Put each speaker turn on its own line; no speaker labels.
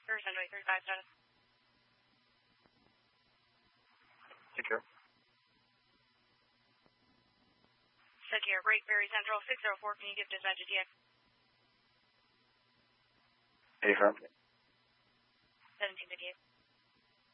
Berry Central 835 status.
Secure.
Secure. Break Berry Central 604. Can you give dispatch a TX?
85.
1758.